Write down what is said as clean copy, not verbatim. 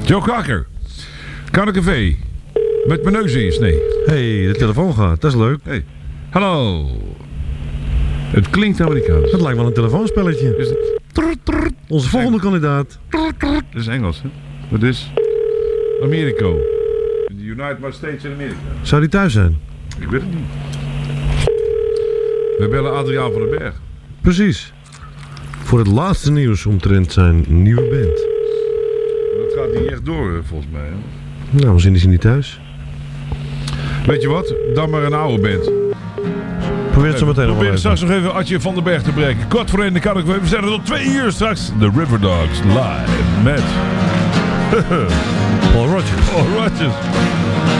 Joe Cocker. Café. Met mijn neus in je snee. Hey, de telefoon gaat. Dat is leuk. Hey. Hallo. Het klinkt Amerikaans. Dat lijkt wel een telefoonspelletje. Is het? Onze volgende kandidaat. Dat is Engels, hè? Dat is Amerika. The United States in Amerika. Zou die thuis zijn? Ik weet het niet. We bellen Adriaan van den Berg. Precies. Voor het laatste nieuws omtrent zijn nieuwe band. Dat gaat niet echt door, volgens mij. Hè? Nou, misschien is hij niet thuis. Weet je wat? Dan maar een oude band. Probeer het zo meteen nog Probeer wel straks nog even Adje van den Berg te bereiken. Kwart voor 1, de kan ik. We zijn er tot 2 uur straks. De River Dogs live met Paul Rodgers. Paul Rodgers.